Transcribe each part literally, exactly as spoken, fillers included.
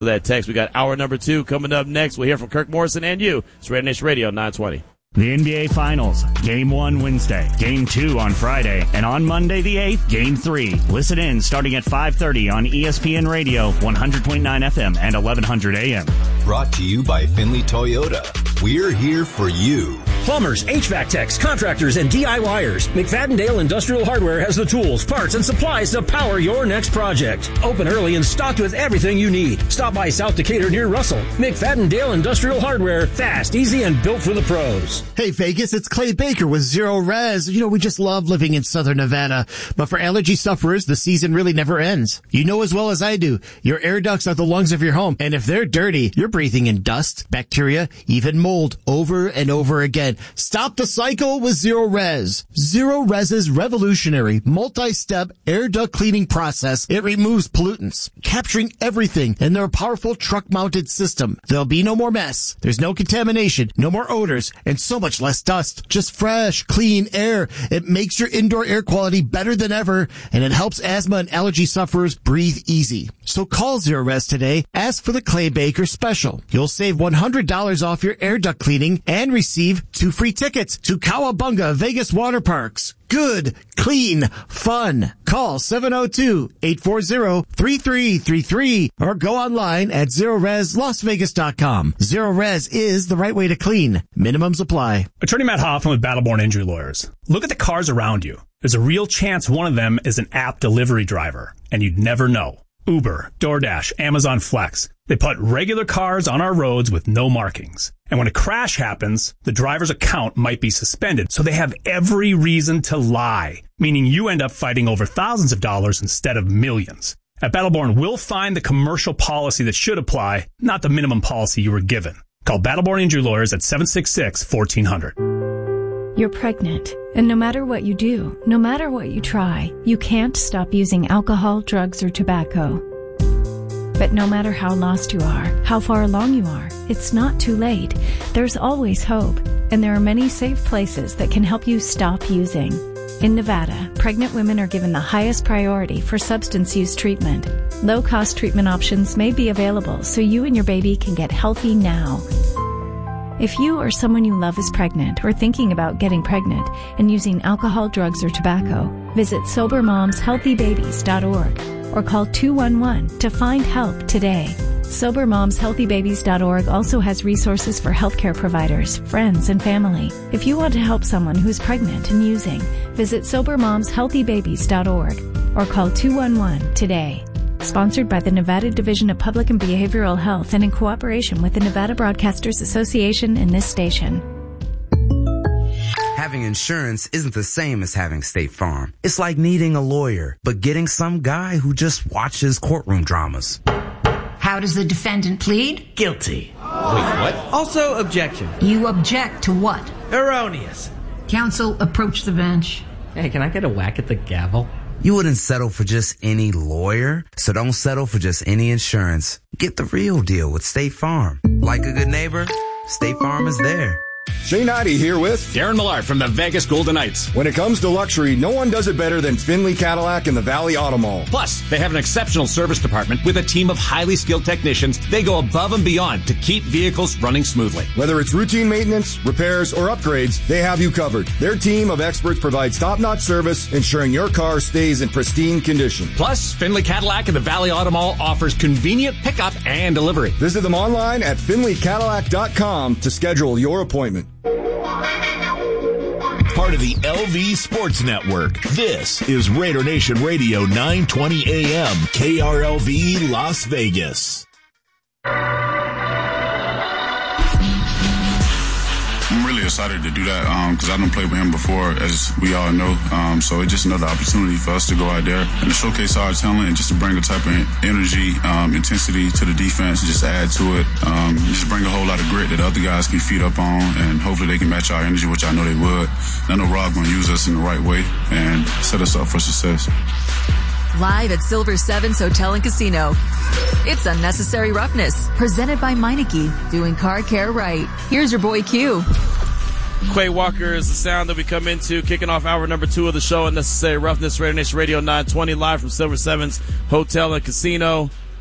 that text. We got hour number two coming up next. We'll hear from Kirk Morrison and you. It's Raider Nation Radio nine twenty. The N B A Finals, Game one Wednesday, Game two on Friday, and on Monday the eighth, Game three. Listen in starting at five thirty on E S P N Radio, one hundred point nine F M and eleven hundred A M. Brought to you by Finley Toyota. We're here for you. Plumbers, H V A C techs, contractors, and DIYers. McFadden-Dale Industrial Hardware has the tools, parts, and supplies to power your next project. Open early and stocked with everything you need. Stop by South Decatur near Russell. McFadden-Dale Industrial Hardware. Fast, easy, and built for the pros. Hey, Vegas, it's Clay Baker with Zero Res. You know, we just love living in Southern Nevada. But for allergy sufferers, the season really never ends. You know as well as I do, your air ducts are the lungs of your home. And if they're dirty, you're breathing in dust, bacteria, even mold over and over again. Stop the cycle with Zero Res. Zero Res's revolutionary multi-step air duct cleaning process. It removes pollutants, capturing everything in their powerful truck-mounted system. There'll be no more mess. There's no contamination, no more odors, and so much less dust. Just fresh, clean air. It makes your indoor air quality better than ever, and it helps asthma and allergy sufferers breathe easy. So call Zero Res today. Ask for the Clay Baker special. You'll save one hundred dollars off your air duct cleaning and receive two free tickets to Cowabunga Vegas Water Parks. Good, clean, fun. Call seven oh two, eight four zero, three three three three or go online at zero res las vegas dot com. Zero Res is the right way to clean. Minimums apply. Attorney Matt Hoffman with Battleborn Injury Lawyers. Look at the cars around you. There's a real chance one of them is an app delivery driver, and you'd never know. Uber, DoorDash, Amazon Flex. They put regular cars on our roads with no markings. And when a crash happens, the driver's account might be suspended. So they have every reason to lie, meaning you end up fighting over thousands of dollars instead of millions. At Battleborn, we'll find the commercial policy that should apply, not the minimum policy you were given. Call Battleborn Injury Lawyers at seven six six, one four zero zero. You're pregnant, and no matter what you do, no matter what you try, you can't stop using alcohol, drugs, or tobacco. But no matter how lost you are, how far along you are, it's not too late. There's always hope, and there are many safe places that can help you stop using. In Nevada, pregnant women are given the highest priority for substance use treatment. Low-cost treatment options may be available so you and your baby can get healthy now. If you or someone you love is pregnant or thinking about getting pregnant and using alcohol, drugs, or tobacco, visit sober moms healthy babies dot org or call two one one to find help today. sober moms healthy babies dot org also has resources for healthcare providers, friends, and family. If you want to help someone who's pregnant and using, visit sober moms healthy babies dot org or call two one one today. Sponsored by the Nevada Division of Public and Behavioral Health and in cooperation with the Nevada Broadcasters Association and this station. Having insurance isn't the same as having State Farm. It's like needing a lawyer, but getting some guy who just watches courtroom dramas. How does the defendant plead? Guilty. Wait, what? Also, objection. You object to what? Erroneous. Counsel, approach the bench. Hey, can I get a whack at the gavel? You wouldn't settle for just any lawyer, so don't settle for just any insurance. Get the real deal with State Farm. Like a good neighbor, State Farm is there. Shane Ivey here with Darren Millard from the Vegas Golden Knights. When it comes to luxury, no one does it better than Finley Cadillac and the Valley Auto Mall. Plus, they have an exceptional service department with a team of highly skilled technicians. They go above and beyond to keep vehicles running smoothly. Whether it's routine maintenance, repairs, or upgrades, they have you covered. Their team of experts provides top-notch service, ensuring your car stays in pristine condition. Plus, Finley Cadillac and the Valley Auto Mall offers convenient pickup and delivery. Visit them online at finley cadillac dot com to schedule your appointment. Part of the L V Sports Network. This is Raider Nation Radio nine twenty A M, K R L V Las Vegas. I'm really excited to do that because um, I didn't play with him before, as we all know. Um, so it's just another opportunity for us to go out there and to showcase our talent and just to bring a type of energy, um, intensity to the defense, just add to it. Um, just bring a whole lot of grit that other guys can feed up on, and hopefully they can match our energy, which I know they would. And I know Rob going to use us in the right way and set us up for success. Live at Silver Sevens Hotel and Casino. It's Unnecessary Roughness, presented by Meineke, doing car care right. Here's your boy Q. Quay Walker is the sound that we come into, kicking off hour number two of the show, Unnecessary Roughness, Raider Nation Radio nine twenty, live from Silver Sevens Hotel and Casino.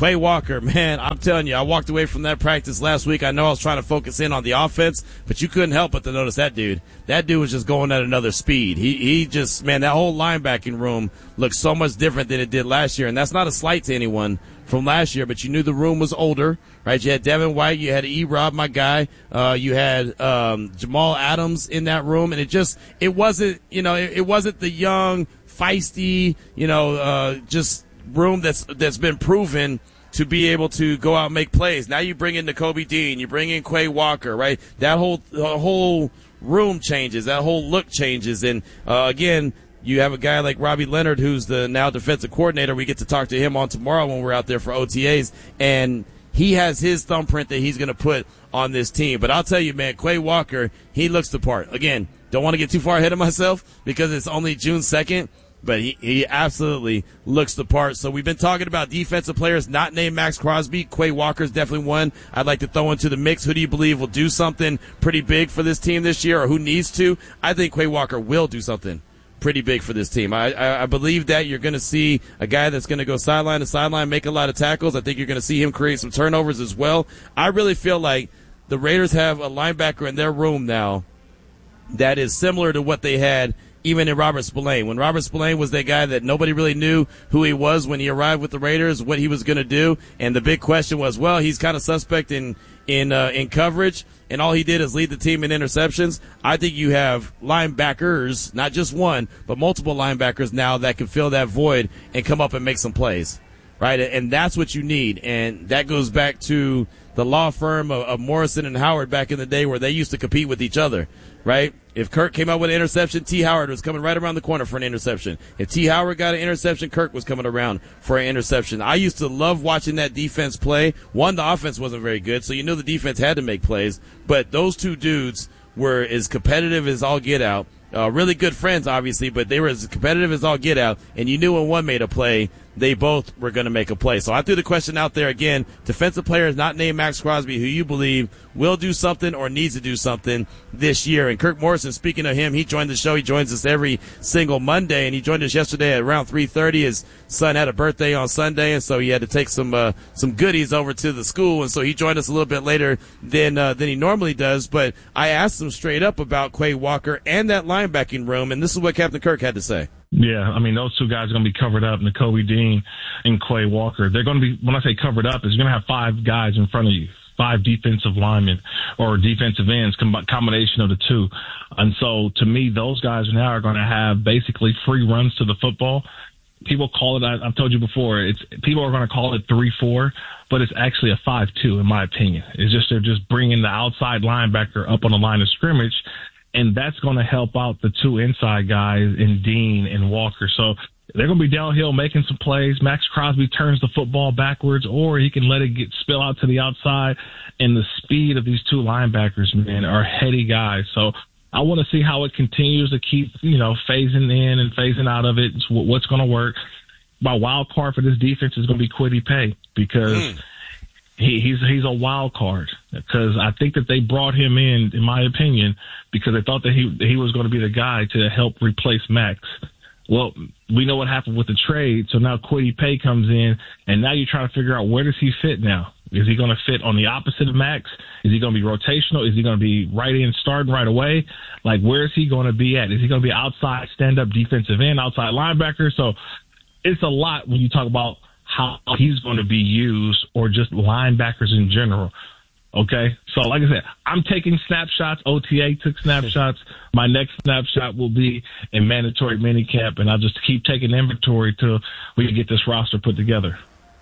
Quay Walker, man, I'm telling you, I walked away from that practice last week. I know I was trying to focus in on the offense, but you couldn't help but to notice that dude. That dude was just going at another speed. He he just, man, that whole linebacking room looks so much different than it did last year, and that's not a slight to anyone from last year, but you knew the room was older, right? You had Devin White, you had E-Rob, my guy, uh, you had um, Jamal Adams in that room, and it just, it wasn't, you know, it, it wasn't the young, feisty, you know, uh, just room that's that's been proven to be able to go out and make plays. Now you bring in Nakobe Dean, you bring in Quay Walker, right? That whole the whole room changes, that whole look changes, and uh, again, you have a guy like Robbie Leonard, who's the now defensive coordinator. We get to talk to him on tomorrow when we're out there for O T As, and he has his thumbprint that he's going to put on this team. But I'll tell you, man, Quay Walker, he looks the part. Again, don't want to get too far ahead of myself because it's only June second, but he, he absolutely looks the part. So we've been talking about defensive players not named Max Crosby. Quay Walker's definitely one I'd like to throw into the mix. Who do you believe will do something pretty big for this team this year, or who needs to? I think Quay Walker will do something pretty big for this team. I, I, I believe that you're going to see a guy that's going to go sideline to sideline, make a lot of tackles. I think you're going to see him create some turnovers as well. I really feel like the Raiders have a linebacker in their room now that is similar to what they had even in Robert Spillane. When Robert Spillane was that guy that nobody really knew who he was when he arrived with the Raiders, what he was going to do, and the big question was, well, he's kind of suspect in in uh, in coverage, and all he did is lead the team in interceptions. I think you have linebackers, not just one, but multiple linebackers now that can fill that void and come up and make some plays, right? And that's what you need, and that goes back to the law firm of, of Morrison and Howard back in the day where they used to compete with each other, right? If Kirk came out with an interception, T. Howard was coming right around the corner for an interception. If T. Howard got an interception, Kirk was coming around for an interception. I used to love watching that defense play. One, the offense wasn't very good, so you knew the defense had to make plays. But those two dudes were as competitive as all get out. Uh, really good friends, obviously, but they were as competitive as all get out. And you knew when one made a play, they both were going to make a play. So I threw the question out there again. Defensive players not named Max Crosby, who you believe will do something or needs to do something this year. And Kirk Morrison, speaking of him, he joined the show. He joins us every single Monday, and he joined us yesterday at around three thirty. His son had a birthday on Sunday, and so he had to take some uh, some goodies over to the school, and so he joined us a little bit later than uh, than he normally does. But I asked him straight up about Quay Walker and that linebacking room, and this is what Captain Kirk had to say. Yeah, I mean, those two guys are going to be covered up, Nakobe Dean and Quay Walker. They're going to be, when I say covered up, is you're going to have five guys in front of you, five defensive linemen or defensive ends, com- combination of the two. And so, to me, those guys now are going to have basically free runs to the football. People call it, I, I've told you before, it's people are going to call it three four, but it's actually a five two, in my opinion. It's just they're just bringing the outside linebacker up on the line of scrimmage, and that's going to help out the two inside guys in Dean and Walker. So they're going to be downhill making some plays. Max Crosby turns the football backwards, or he can let it get spill out to the outside. And the speed of these two linebackers, man, are heady guys. So I want to see how it continues to keep, you know, phasing in and phasing out of it. It's what's going to work. My wild card for this defense is going to be Kwity Paye because mm. he, he's he's a wild card. Because I think that they brought him in, in my opinion, because they thought that he he was going to be the guy to help replace Max. Well, we know what happened with the trade, so now Kwity Paye comes in, and now you're trying to figure out where does he fit now? Is he going to fit on the opposite of Max? Is he going to be rotational? Is he going to be right in starting right away? Like, where is he going to be at? Is he going to be outside stand-up defensive end, outside linebacker? So it's a lot when you talk about how he's going to be used or just linebackers in general. Okay, so like I said, I'm taking snapshots. O T A took snapshots. My next snapshot will be a mandatory minicamp, and I'll just keep taking inventory till we can get this roster put together.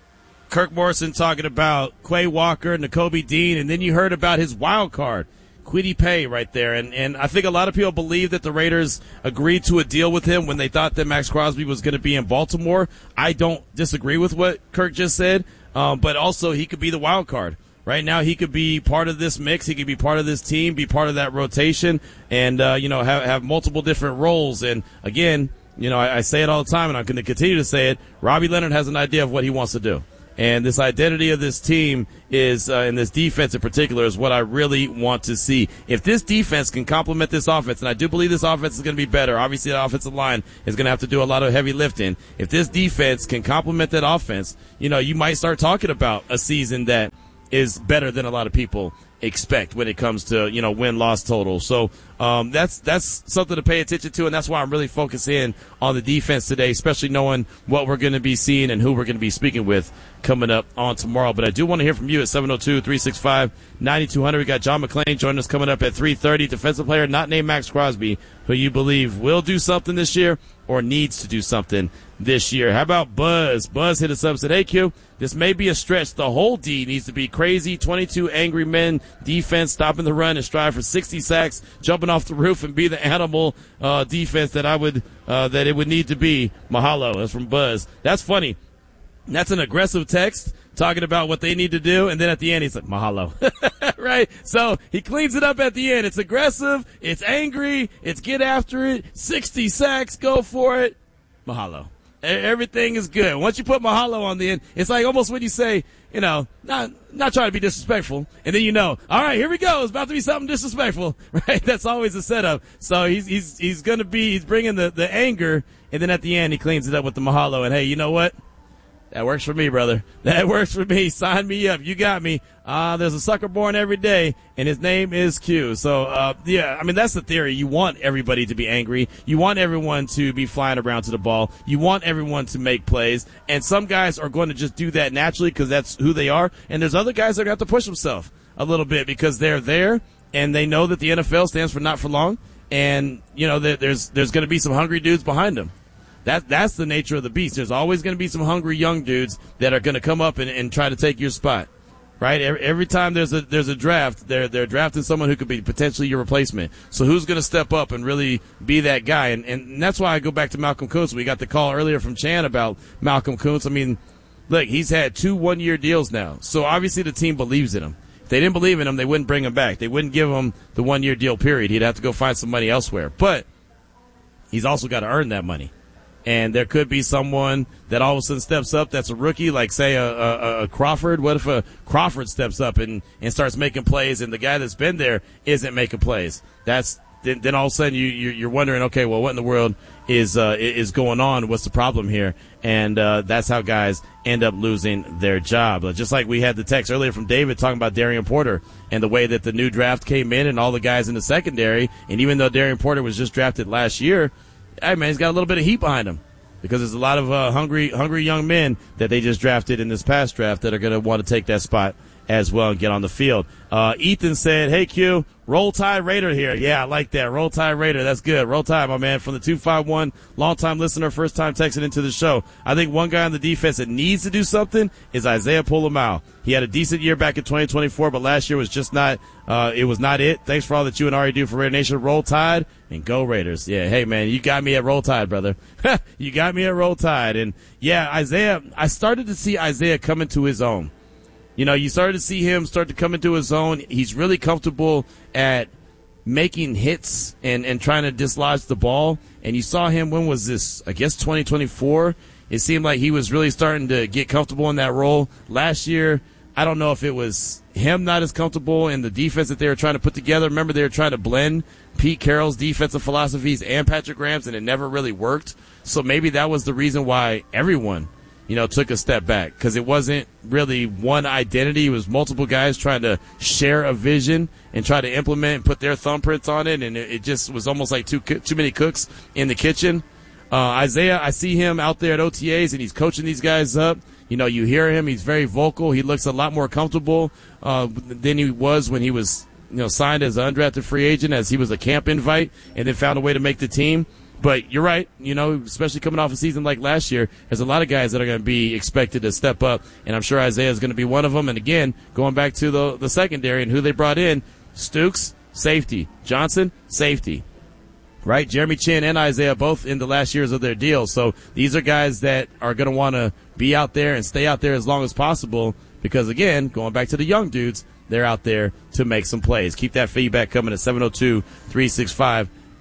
Kirk Morrison talking about Quay Walker, Nakobe Dean, and then you heard about his wild card, Kwity Paye, right there. And and I think a lot of people believe that the Raiders agreed to a deal with him when they thought that Max Crosby was going to be in Baltimore. I don't disagree with what Kirk just said, um, but also he could be the wild card. Right now, he could be part of this mix. He could be part of this team, be part of that rotation, and, uh, you know, have, have multiple different roles. And, again, you know, I, I say it all the time, and I'm going to continue to say it. Robbie Leonard has an idea of what he wants to do. And this identity of this team is, uh, and this defense in particular, is what I really want to see. If this defense can complement this offense, and I do believe this offense is going to be better, obviously the offensive line is going to have to do a lot of heavy lifting. If this defense can complement that offense, you know, you might start talking about a season that is better than a lot of people expect when it comes to, you know, win-loss total. So um, that's that's something to pay attention to, and that's why I'm really focusing on the defense today, especially knowing what we're going to be seeing and who we're going to be speaking with coming up on tomorrow. But I do want to hear from you at seven oh two, three six five, nine two hundred. We got John McClain joining us coming up at three thirty, defensive player not named Max Crosby, who you believe will do something this year or needs to do something this year. How about Buzz? Buzz hit us up and said, hey, Q, this may be a stretch. The whole D needs to be crazy. twenty-two angry men defense, stopping the run and strive for sixty sacks, jumping off the roof and be the animal uh, defense that I would uh, that it would need to be. Mahalo. That's from Buzz. That's funny. That's an aggressive text talking about what they need to do, and then at the end he's like, mahalo. Right? So he cleans it up at the end. It's aggressive, it's angry, it's get after it, sixty sacks, go for it, mahalo. Everything is good. Once you put mahalo on the end, it's like almost when you say, you know, not not trying to be disrespectful, and then you know, all right, here we go. It's about to be something disrespectful, right? That's always a setup. So he's he's he's going to be he's bringing the the anger, and then at the end he cleans it up with the mahalo. And hey, you know what? That works for me, brother. That works for me. Sign me up. You got me. Uh, there's a sucker born every day, and his name is Q. So, uh, yeah, I mean, that's the theory. You want everybody to be angry. You want everyone to be flying around to the ball. You want everyone to make plays. And some guys are going to just do that naturally because that's who they are. And there's other guys that are going to have to push themselves a little bit because they're there, and they know that the N F L stands for not for long. And, you know, there's there's going to be some hungry dudes behind them. That, that's the nature of the beast. There's always going to be some hungry young dudes that are going to come up and, and try to take your spot, right? Every, every time there's a there's a draft, they're they're drafting someone who could be potentially your replacement. So who's going to step up and really be that guy? And, and that's why I go back to Malcolm Kuntz. We got the call earlier from Chan about Malcolm Kuntz. I mean, look, he's had two one-year deals now. So obviously the team believes in him. If they didn't believe in him, they wouldn't bring him back. They wouldn't give him the one-year deal period. He'd have to go find some money elsewhere. But he's also got to earn that money. And there could be someone that all of a sudden steps up that's a rookie, like, say, a, a, a Crawford. What if a Crawford steps up and, and starts making plays and the guy that's been there isn't making plays? That's then, then all of a sudden you, you're wondering, okay, well, what in the world is uh, is going on? What's the problem here? And uh, that's how guys end up losing their job. Just like we had the text earlier from David talking about Darian Porter and the way that the new draft came in and all the guys in the secondary. And even though Darian Porter was just drafted last year, hey, man, he's got a little bit of heat behind him because there's a lot of uh, hungry hungry young men that they just drafted in this past draft that are going to want to take that spot as well and get on the field. Uh, Ethan said, hey, Q, Roll Tide Raider here. Yeah, I like that. Roll Tide Raider. That's good. Roll Tide, my man, from the two five one, long-time listener, first-time texting into the show. I think one guy on the defense that needs to do something is Isaiah Pola-Mao. He had a decent year back in twenty twenty-four, but last year was just not uh, – it was not it. Thanks for all that you and Ari do for Raider Nation. Roll Tide and go Raiders. Yeah, hey, man, you got me at Roll Tide, brother. You got me at Roll Tide. And, yeah, Isaiah – I started to see Isaiah come into his own. You know, you started to see him start to come into his own. He's really comfortable at making hits and, and trying to dislodge the ball. And you saw him, when was this? I guess twenty twenty-four. It seemed like he was really starting to get comfortable in that role. Last year, I don't know if it was him not as comfortable in the defense that they were trying to put together. Remember, they were trying to blend Pete Carroll's defensive philosophies and Patrick Graham's, and it never really worked. So maybe that was the reason why everyone – you know, took a step back because it wasn't really one identity. It was multiple guys trying to share a vision and try to implement and put their thumbprints on it, and it, it just was almost like too too many cooks in the kitchen. Uh, Isaiah, I see him out there at O T As, and he's coaching these guys up. You know, you hear him. He's very vocal. He looks a lot more comfortable uh, than he was when he was, you know, signed as an undrafted free agent, as he was a camp invite and then found a way to make the team. But you're right, you know, especially coming off a season like last year, there's a lot of guys that are going to be expected to step up, and I'm sure Isaiah is going to be one of them. And again, going back to the the secondary and who they brought in, Stukes, safety. Johnson, safety. Right? Jeremy Chin and Isaiah both in the last years of their deals. So these are guys that are going to want to be out there and stay out there as long as possible because, again, going back to the young dudes, they're out there to make some plays. Keep that feedback coming at seven oh two, three six five, nine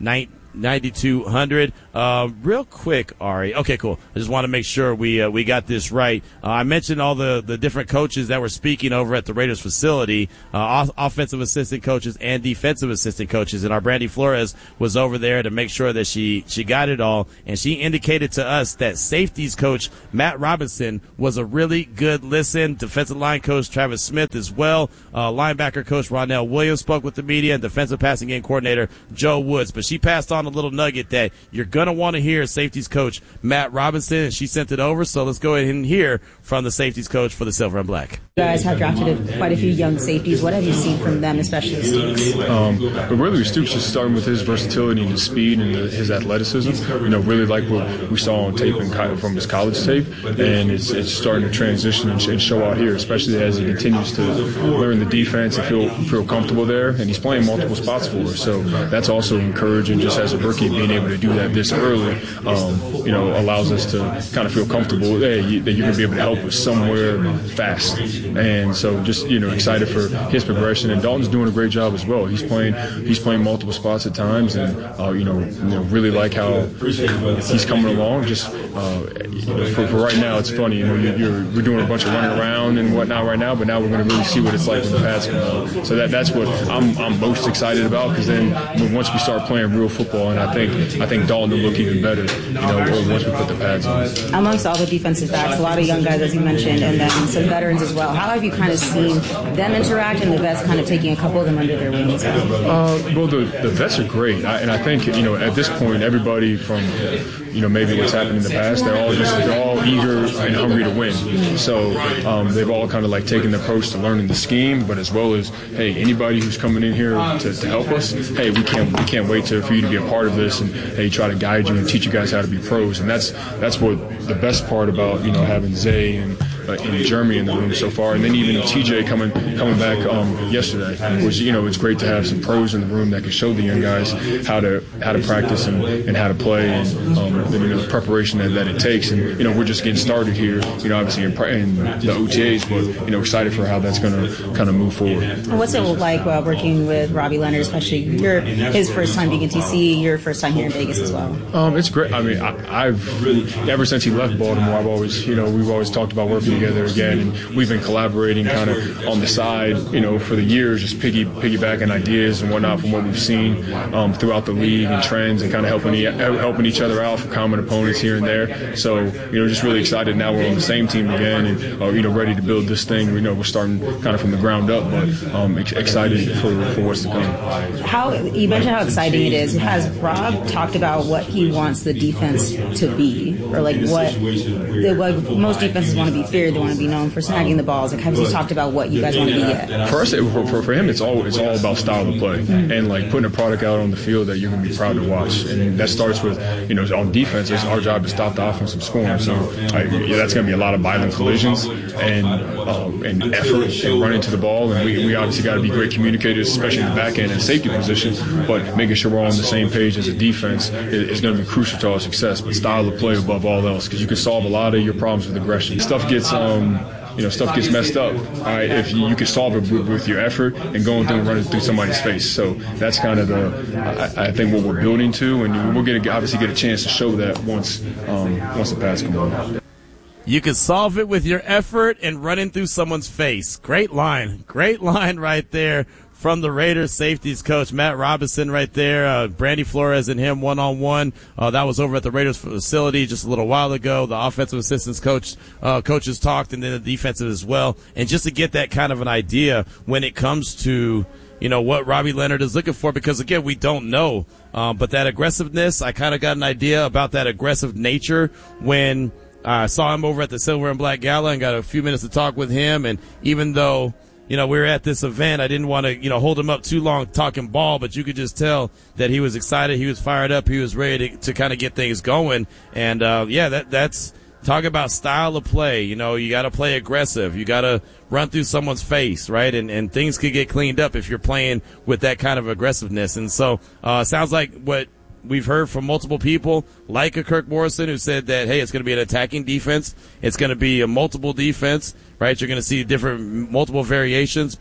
ninety-two hundred. Uh, real quick, Ari. Okay, cool. I just want to make sure we uh, we got this right. Uh, I mentioned all the, the different coaches that were speaking over at the Raiders facility, uh, off- offensive assistant coaches and defensive assistant coaches. And our Brandy Flores was over there to make sure that she, she got it all. And she indicated to us that safeties coach Matt Robinson was a really good listen. Defensive line coach Travis Smith as well. Uh, linebacker coach Ronell Williams spoke with the media, and defensive passing game coordinator Joe Woods. But she passed on a little nugget that you're going to want to hear safeties coach Matt Robinson, and she sent it over. So let's go ahead and hear from the safeties coach for the Silver and Black. You guys have drafted quite a few young safeties. What have you seen from them, especially Stoops? Um, but really, Stoops just starting with his versatility and his speed and the, his athleticism. You know, really like what we saw on tape and kind of from his college tape, and it's, it's starting to transition and, and show out here, especially as he continues to learn the defense and feel feel comfortable there. And he's playing multiple spots for us, so that's also encouraging. Just as a rookie, being able to do that this early, um, you know, allows us to kind of feel comfortable hey, you, that you're going to be able to help us somewhere fast. And so, just you know, excited for his progression. And Dalton's doing a great job as well. He's playing he's playing multiple spots at times, and uh, you know, you know, really like how he's coming along. Just uh, you know, for, for right now, it's funny. You know, you're, you're we're doing a bunch of running around and whatnot right now, but now we're going to really see what it's like when the pads come out. So that that's what I'm I'm most excited about, because then when, once we start playing real football, and I think I think Dalton will look even better, you know, once we put the pads on. Amongst all the defensive backs, a lot of young guys, as you mentioned, and then some veterans as well. How have you kind of seen them interact, and the vets kind of taking a couple of them under their wings? Uh, well, the, the vets are great, I, and I think you know at this point, everybody from you know maybe what's happened in the past, they're all just they're all eager and hungry to win. So um, they've all kind of like taken the approach to learning the scheme, but as well as hey, anybody who's coming in here to, to help us, hey, we can't we can't wait to, for you to be a part of this, and hey, try to guide you and teach you guys how to be pros. And that's that's what the best part about you know having Zay and uh, and Jeremy in the room so far, and then even T J coming coming back um, yesterday, which you know it's great to have some pros in the room that can show the young guys how to how to practice and, and how to play, and um, you know, the preparation that, that it takes. And you know we're just getting started here, you know obviously in, in the O T As, but you know excited for how that's going to kind of move forward. And what's it like uh, working with Robbie Leonard, especially your his first time being in T C, your first time here in Vegas as well? Um, it's great. I mean, I, I've ever since he left Baltimore, I've always, you know, we've always talked about working together again, and we've been collaborating kind of on the side, you know, for the years, just piggy piggybacking ideas and whatnot from what we've seen um, throughout the league and trends, and kind of helping helping each other out for common opponents here and there. So, you know, just really excited now we're on the same team again, and uh, you know, ready to build this thing. We know we're starting kind of from the ground up, but um, ex- excited for, for what's to come. How you mentioned how exciting it is. Has Rob talked about what he wants the defense to be, or like what the, what most defenses want to be feared? They want to be known for snagging the balls. Like, have you talked about what you guys want to be yet? For us, for, for, for him, it's all it's all about style of play, mm-hmm. and like putting a product out on the field that you're going to be proud to watch. And that starts with, you know, on defense, it's our job to stop the offense from scoring. So I, yeah, that's going to be a lot of violent collisions and um, and effort and running to the ball. And we, we obviously got to be great communicators, especially in the back end and safety position. But making sure we're all on the same page as a defense is, is going to be crucial to our success. But style of play above all else, because you can solve a lot of your problems with aggression. Stuff gets um. You know, stuff gets messed up. All right, if you, you can solve it with, with your effort and going through and running through somebody's face. So that's kind of the, I, I think, what we're building to, and we're going to obviously get a chance to show that once, um, once the pads come on. You can solve it with your effort and running through someone's face. Great line, great line right there from the Raiders safeties coach, Matt Robinson right there. Uh, Brandy Flores and him one-on-one. Uh, that was over at the Raiders facility just a little while ago. The offensive assistants coach, uh, coaches talked, and then the defensive as well. And just to get that kind of an idea when it comes to, you know, what Robbie Leonard is looking for, because again, we don't know. Um, but that aggressiveness, I kind of got an idea about that aggressive nature when I uh, saw him over at the Silver and Black Gala and got a few minutes to talk with him. And even though, you know, we were at this event, I didn't want to, you know, hold him up too long talking ball, but you could just tell that he was excited, he was fired up, he was ready to, to kind of get things going. And, uh, yeah, that that's talk about style of play. You know, you got to play aggressive. You got to run through someone's face, right? And, and things could get cleaned up if you're playing with that kind of aggressiveness. And so, uh, sounds like what we've heard from multiple people, like a Kirk Morrison, who said that, hey, it's going to be an attacking defense. It's going to be a multiple defense, right? You're going to see different, multiple variations, but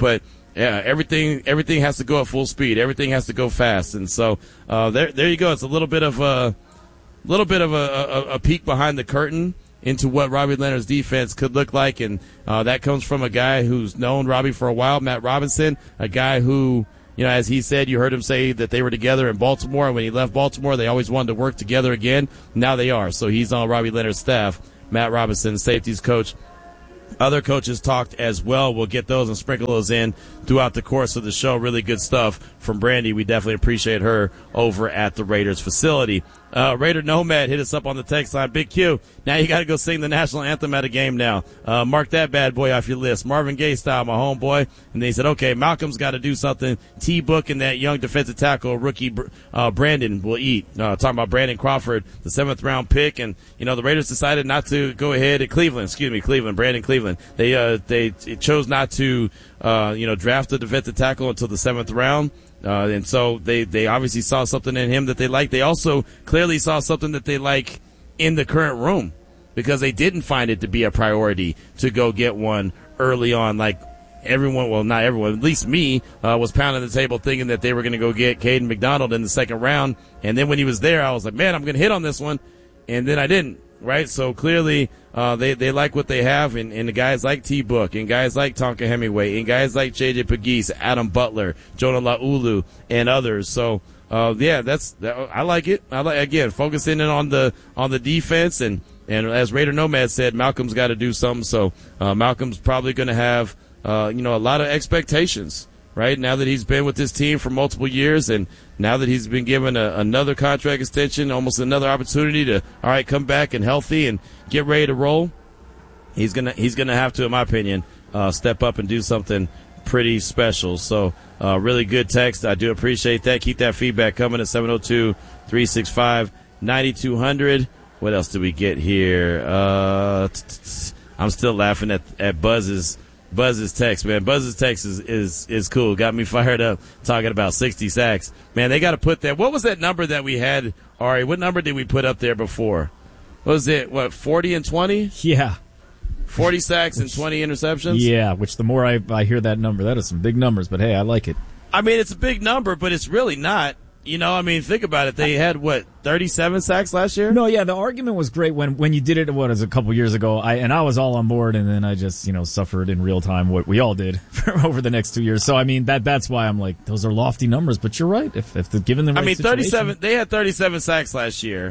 Yeah, everything everything has to go at full speed. Everything has to go fast, and so uh, there there you go. It's a little bit of a little bit of a, a, a peek behind the curtain into what Robbie Leonard's defense could look like, and uh, that comes from a guy who's known Robbie for a while, Matt Robinson, a guy who, you know, as he said, you heard him say that they were together in Baltimore, and when he left Baltimore, they always wanted to work together again. Now they are, so he's on Robbie Leonard's staff. Matt Robinson, safeties coach. Other coaches talked as well. We'll get those and sprinkle those in throughout the course of the show. Really good stuff from Brandy. We definitely appreciate her over at the Raiders facility. Uh, Raider Nomad hit us up on the text line. Big Q, now you got to go sing the national anthem at a game now. Uh, mark that bad boy off your list. Marvin Gaye style, my homeboy. And they said, okay, Malcolm's got to do something. T-Book and that young defensive tackle rookie uh, Brandon will eat. Uh, talking about Brandon Crawford, the seventh round pick. And, you know, the Raiders decided not to go ahead at Cleveland. Excuse me, Cleveland, Brandon Cleveland. They, uh, they chose not to, uh, you know, draft a defensive tackle until the seventh round. Uh, and so they, they obviously saw something in him that they liked. They also clearly saw something that they like in the current room because they didn't find it to be a priority to go get one early on. Like everyone, well, not everyone, at least me, uh, was pounding the table thinking that they were going to go get Caden McDonald in the second round. And then when he was there, I was like, man, I'm going to hit on this one. And then I didn't. Right, so clearly uh, they they like what they have, and, and the guys like T Book, and guys like Tonka Hemingway, and guys like J J Pegues, Adam Butler, Jonah Laulu, and others. So uh, yeah, that's that, I like it. I like again focusing in on the on the defense, and, and as Raider Nomad said, Malcolm's got to do something. So uh, Malcolm's probably going to have uh, you know a lot of expectations. Right now that he's been with this team for multiple years, and now that he's been given a, another contract extension, almost another opportunity to, all right, come back and healthy and get ready to roll, he's gonna he's gonna have to, in my opinion, uh, step up and do something pretty special. So, uh, really good text. I do appreciate that. Keep that feedback coming at seven oh two, three six five, nine two hundred. What else did we get here? Uh, I'm still laughing at at Buzz's. Buzz's text, man. Buzz's text is, is, is cool. Got me fired up talking about sixty sacks. Man, they got to put that. What was that number that we had, Ari? What number did we put up there before? What was it, what, forty and twenty? Yeah. forty sacks and twenty interceptions? Yeah, which the more I, I hear that number, that is some big numbers, but hey, I like it. I mean, it's a big number, but it's really not. You know, I mean, think about it. They had, what, thirty-seven sacks last year? No, yeah, the argument was great when, when you did it, what, it was a couple years ago, I and I was all on board, and then I just, you know, suffered in real time what we all did for over the next two years. So, I mean, that that's why I'm like, those are lofty numbers, but you're right. If, if they're given the right I mean, thirty-seven, situation. they had thirty-seven sacks last year.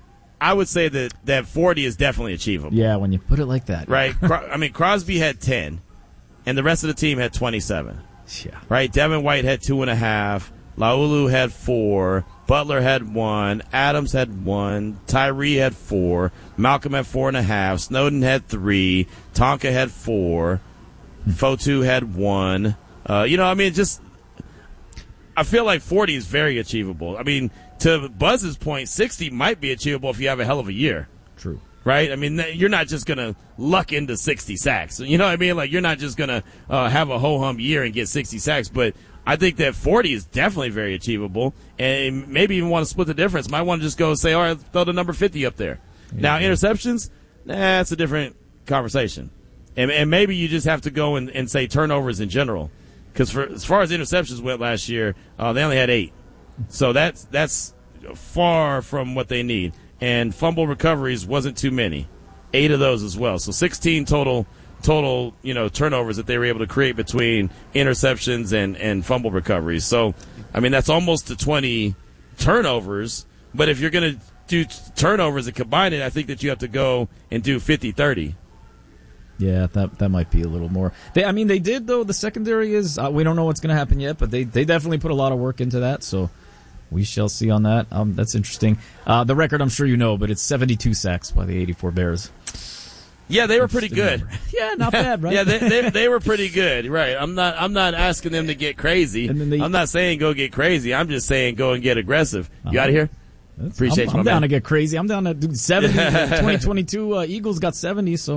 I would say that, that forty is definitely achievable. Yeah, when you put it like that. Right? I mean, Crosby had ten, and the rest of the team had twenty-seven. Yeah. Right? Devin White had two and a half. Laulu had four. Butler had one. Adams had one. Tyree had four. Malcolm had four and a half. Snowden had three. Tonka had four. Fotu had one. Uh, you know, I mean, just I feel like forty is very achievable. I mean, to Buzz's point, sixty might be achievable if you have a hell of a year. True. Right? I mean, you're not just going to luck into sixty sacks. You know what I mean? Like, you're not just going to uh, have a ho-hum year and get sixty sacks, but I think that forty is definitely very achievable, and maybe even want to split the difference. Might want to just go and say, all right, throw the number fifty up there. Yeah. Now, interceptions, nah, that's a different conversation. And, and maybe you just have to go and, and say turnovers in general. Because as far as interceptions went last year, uh, they only had eight. So that's that's far from what they need. And fumble recoveries wasn't too many. Eight of those as well. So sixteen total total, you know, turnovers that they were able to create between interceptions and, and fumble recoveries. So, I mean, that's almost to twenty turnovers. But if you're going to do turnovers and combine it, I think that you have to go and do fifty thirty. Yeah, that that might be a little more. They, I mean, they did, though. The secondary is, uh, we don't know what's going to happen yet, but they, they definitely put a lot of work into that. So we shall see on that. Um, that's interesting. Uh, the record, I'm sure you know, but it's seventy-two sacks by the eighty-four Bears. Yeah, they were pretty good. Yeah, not bad, right? Yeah, they, they they were pretty good, right? I'm not I'm not asking them to get crazy. They, I'm not saying go get crazy. I'm just saying go and get aggressive. You uh-huh. out of here? That's, Appreciate I'm, you, I'm my down man. to get crazy. I'm down to do seventy. twenty twenty-two uh, Eagles got seventy, so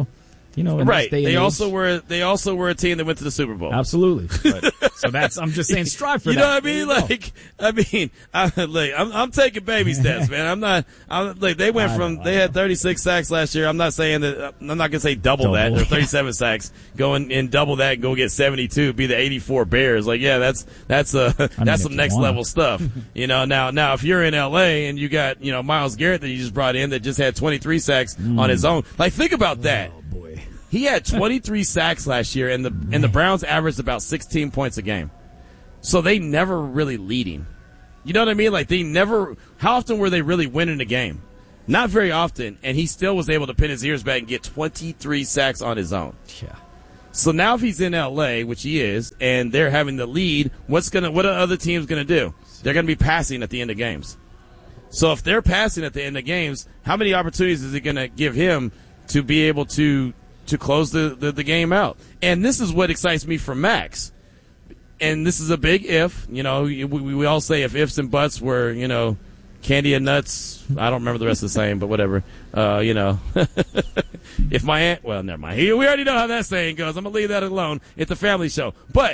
You know, in right? This day and they age. also were they also were a team that went to the Super Bowl. Absolutely. But, so that's I'm just saying, strive for you that. You know what I mean? Like, I mean, I, like, I'm, I'm taking baby steps, man. I'm not. I'm like they went I from know, they had thirty-six sacks last year. I'm not saying that. I'm not gonna say double, Double. that. Or thirty-seven sacks. Go and, and double that and go get seventy-two. Be the eighty-four Bears. Like, yeah, that's that's uh I mean, that's some if you next wanna. level stuff. You know. Now now if you're in L A and you got you know Myles Garrett that you just brought in that just had twenty-three sacks Mm. on his own. Like, think about that. Oh boy. He had twenty-three sacks last year, and the and the Browns averaged about sixteen points a game. So they never really leading. You know what I mean? Like, they never. How often were they really winning a game? Not very often. And he still was able to pin his ears back and get twenty-three sacks on his own. Yeah. So now if he's in L A, which he is, and they're having the lead, what's gonna? What are other teams gonna do? They're gonna be passing at the end of games. So if they're passing at the end of games, how many opportunities is it gonna give him to be able to? to close the, the, the game out? And this is what excites me for Max. And this is a big if. You know, we, we all say if ifs and buts were, you know, candy and nuts. I don't remember the rest of the saying, but whatever. Uh, you know, if my aunt, well, never mind. We already know how that saying goes. I'm going to leave that alone. It's a family show. But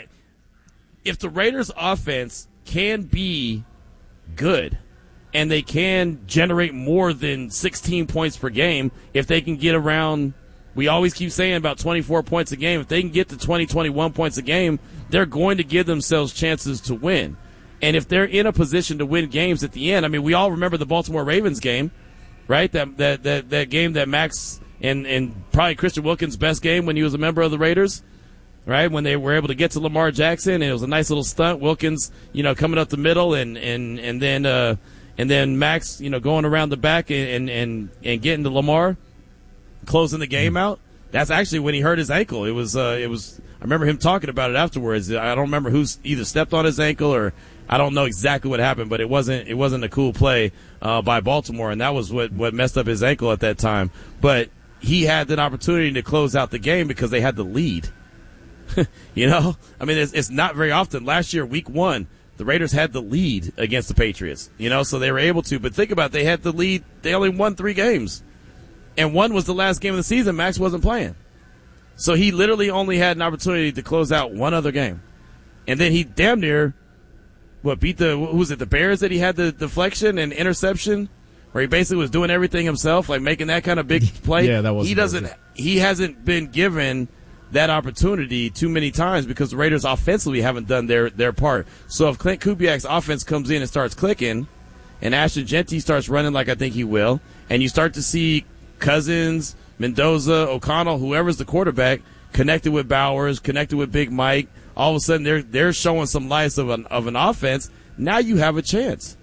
if the Raiders offense can be good and they can generate more than sixteen points per game, if they can get around, we always keep saying about twenty-four points a game. If they can get to twenty, twenty-one points a game, they're going to give themselves chances to win. And if they're in a position to win games at the end, I mean, we all remember the Baltimore Ravens game, right? That that that, that game that Max and, and probably Christian Wilkins' best game when he was a member of the Raiders, right? When they were able to get to Lamar Jackson, and it was a nice little stunt. Wilkins, you know, coming up the middle, and and and then uh, and then Max, you know, going around the back and and and getting to Lamar, closing the game out. That's actually when he hurt his ankle. It was, uh, it was. I remember him talking about it afterwards. I don't remember who's either stepped on his ankle or I don't know exactly what happened, but it wasn't. It wasn't a cool play uh, by Baltimore, and that was what what messed up his ankle at that time. But he had that opportunity to close out the game because they had the lead. You know, I mean, it's, it's not very often. Last year, week one, the Raiders had the lead against the Patriots. You know, so they were able to. But think about it, they had the lead. They only won three games. And one was the last game of the season. Max wasn't playing. So he literally only had an opportunity to close out one other game. And then he damn near, what, beat the, who was it, the Bears that he had the deflection and interception? Where he basically was doing everything himself, like making that kind of big play. Yeah, that was. He doesn't, he hasn't been given that opportunity too many times because the Raiders offensively haven't done their, their part. So if Clint Kubiak's offense comes in and starts clicking, and Ashton Jeanty starts running like I think he will, and you start to see Cousins, Mendoza, O'Connell, whoever's the quarterback, connected with Bowers, connected with Big Mike. All of a sudden, they're they're showing some lights of an of an offense. Now you have a chance.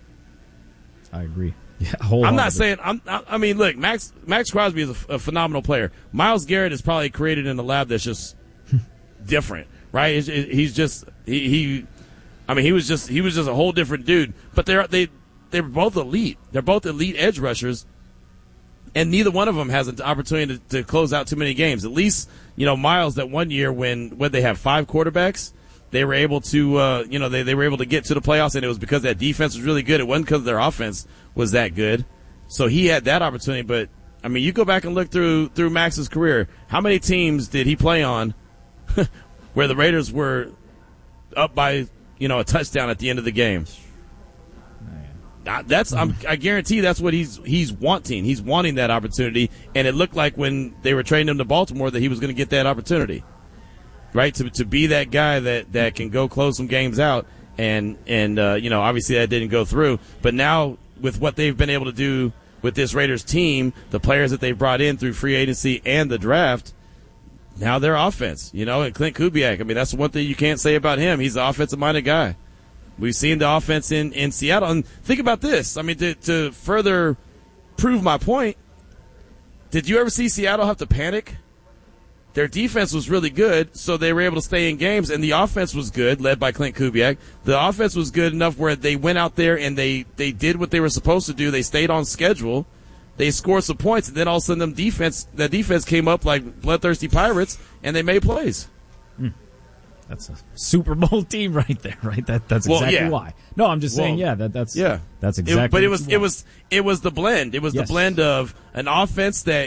I agree. Yeah, I'm not saying I'm. I mean, look, Max Max Crosby is a, a phenomenal player. Myles Garrett is probably created in the lab that's just different, right? It's, it, he's just he, he. I mean, he was just he was just a whole different dude. But they're they they're both elite. They're both elite edge rushers. And neither one of them has an opportunity to, to close out too many games. At least, you know, Myles, that one year when, when they have five quarterbacks, they were able to, uh, you know, they, they were able to get to the playoffs, and it was because that defense was really good. It wasn't because their offense was that good. So he had that opportunity. But, I mean, you go back and look through through Max's career. How many teams did he play on where the Raiders were up by, you know, a touchdown at the end of the game? That's I'm, I guarantee that's what he's he's wanting. He's wanting that opportunity, and it looked like when they were trading him to Baltimore that he was going to get that opportunity, right? To to be that guy that, that can go close some games out, and and uh, you know obviously that didn't go through. But now with what they've been able to do with this Raiders team, the players that they've brought in through free agency and the draft, now their offense, you know, and Clint Kubiak. I mean, that's one thing you can't say about him. He's an offensive minded guy. We've seen the offense in, in Seattle. And think about this. I mean, to, to further prove my point, did you ever see Seattle have to panic? Their defense was really good, so they were able to stay in games, and the offense was good, led by Clint Kubiak. The offense was good enough where they went out there and they, they did what they were supposed to do. They stayed on schedule. They scored some points, and then all of a sudden them defense, that defense came up like bloodthirsty pirates, and they made plays. Hmm. That's a Super Bowl team right there, right? That that's well, exactly yeah. why. No, I'm just saying, well, yeah, that that's yeah, that's exactly. It, but it what was it was it was the blend. It was yes. the blend of an offense that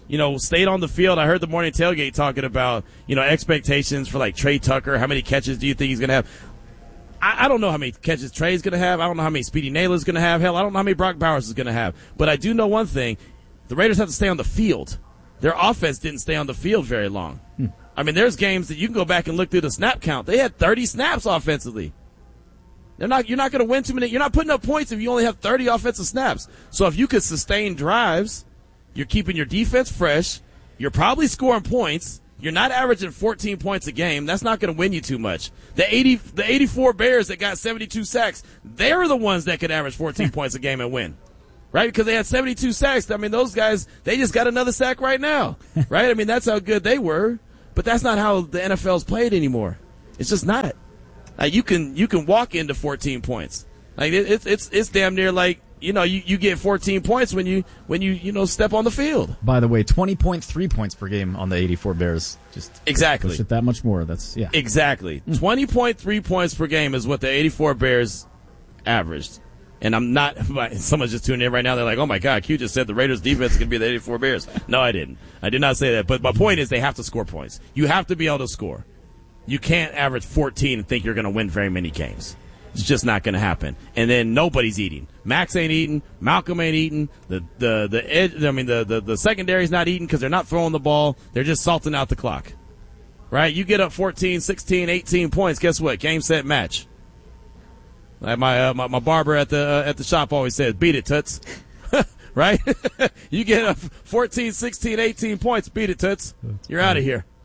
you know, stayed on the field. I heard the morning tailgate talking about, you know, expectations for like Trey Tucker. How many catches do you think he's going to have? I, I don't know how many catches Trey's going to have. I don't know how many Speedy Naylor's going to have. Hell, I don't know how many Brock Bowers is going to have. But I do know one thing. The Raiders have to stay on the field. Their offense didn't stay on the field very long. Hmm. I mean, there's games that you can go back and look through the snap count. They had thirty snaps offensively. They're not. You're not going to win too many. You're not putting up points if you only have thirty offensive snaps. So if you could sustain drives, you're keeping your defense fresh. You're probably scoring points. You're not averaging fourteen points a game. That's not going to win you too much. The eighty, the eighty-four Bears that got seventy-two sacks, they're the ones that could average fourteen points a game and win. Right? Because they had seventy-two sacks. I mean, those guys, they just got another sack right now. Right? I mean, that's how good they were. But that's not how the N F L's played anymore. It's just not. Like, you can you can walk into fourteen points. Like it, it's it's it's damn near like, you know, you, you get fourteen points when you when you you know step on the field. By the way, twenty point three points per game on the eighty-four Bears. Just exactly push it that much more. That's yeah. Exactly. Mm. twenty point three points per game is what the eighty-four Bears averaged. And I'm not, someone's just tuning in right now. They're like, oh my God, Q just said the Raiders defense is going to be the eighty-four Bears. No, I didn't. I did not say that. But my point is they have to score points. You have to be able to score. You can't average fourteen and think you're going to win very many games. It's just not going to happen. And then nobody's eating. Max ain't eating. Malcolm ain't eating. The, the, the edge, I mean, the, the, the secondary's not eating because they're not throwing the ball. They're just salting out the clock. Right? You get up fourteen, sixteen, eighteen points. Guess what? Game, set, match. Like my, uh, my my barber at the uh, at the shop always says, beat it, Toots. Right? You get up fourteen, sixteen, eighteen points, beat it, Toots. You're out of here.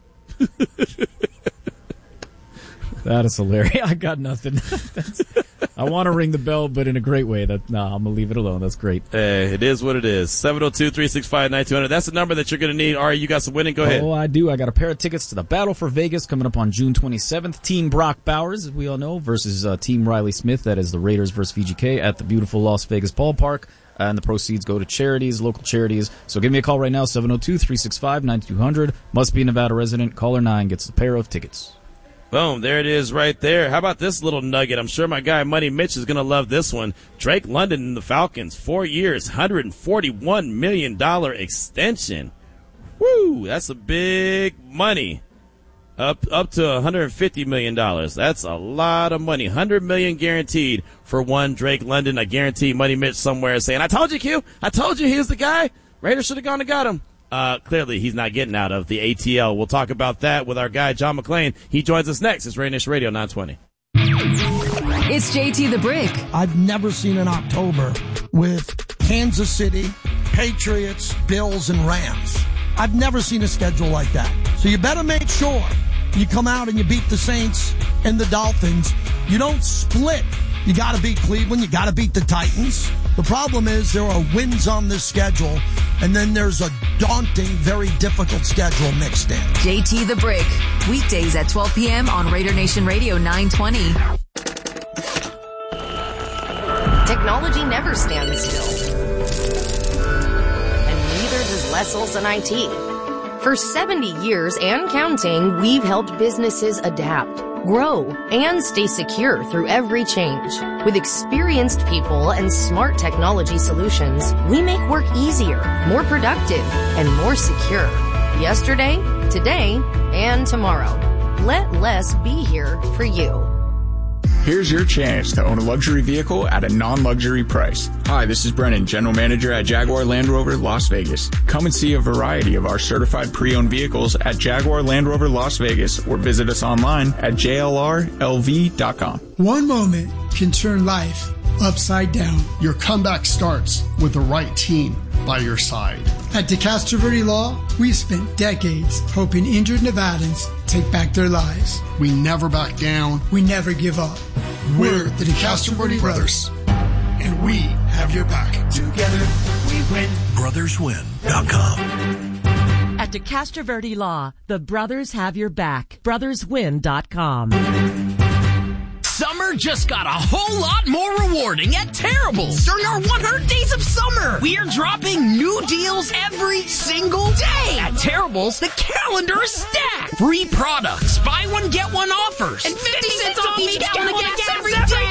That is hilarious. I got nothing. That's, I want to ring the bell, but in a great way. That no, nah, I'm going to leave it alone. That's great. Hey, it is what it is. seven oh two, three six five, nine two hundred. That's the number that you're going to need. Ari, you got some winning? Go ahead. Oh, I do. I got a pair of tickets to the Battle for Vegas coming up on June twenty-seventh. Team Brock Bowers, as we all know, versus uh, Team Riley Smith. That is the Raiders versus V G K at the beautiful Las Vegas ballpark. Uh, and the proceeds go to charities, local charities. So give me a call right now, seven oh two, three six five, nine two hundred. Must be a Nevada resident. Caller nine gets a pair of tickets. Boom, there it is right there. How about this little nugget? I'm sure my guy Money Mitch is going to love this one. Drake London and the Falcons, four years, one hundred forty-one million dollars extension. Woo, that's a big money. Up up to one hundred fifty million dollars. That's a lot of money. one hundred million dollars guaranteed for one Drake London. I guarantee Money Mitch somewhere is saying, I told you, Q. I told you he was the guy. Raiders should have gone and got him. Uh, clearly, he's not getting out of the A T L. We'll talk about that with our guy, John McClain. He joins us next. It's Raider Nation Radio nine twenty. It's J T the Brick. I've never seen an October with Kansas City, Patriots, Bills, and Rams. I've never seen a schedule like that. So you better make sure you come out and you beat the Saints and the Dolphins. You don't split. You got to beat Cleveland. You got to beat the Titans. The problem is there are wins on this schedule, and then there's a daunting, very difficult schedule mixed in. J T the Brick, weekdays at twelve p.m. on Raider Nation Radio nine twenty. Technology never stands still. And neither does Les Olson I T. For seventy years and counting, we've helped businesses adapt, grow, and stay secure through every change. With experienced people and smart technology solutions, we make work easier, more productive, and more secure. Yesterday, today, and tomorrow. Let Les be here for you. Here's your chance to own a luxury vehicle at a non-luxury price. Hi, this is Brennan, General Manager at Jaguar Land Rover Las Vegas. Come and see a variety of our certified pre-owned vehicles at Jaguar Land Rover Las Vegas or visit us online at j l r l v dot com. One moment can turn life upside down. Your comeback starts with the right team by your side. At DeCastro Verde Law, we've spent decades helping injured Nevadans take back their lives. We never back down. We never give up. We're the DeCastro Verde Brothers, and we have your back. Together, we win. brothers win dot com. At DeCastro Verde Law, the brothers have your back. brothers win dot com. Summer just got a whole lot more rewarding at Terrible's during our one hundred days of summer. We are dropping new deals every single day. At Terrible's, the calendar is stacked. Free products, buy one, get one offers, and fifty cents off each gallon of gas every day.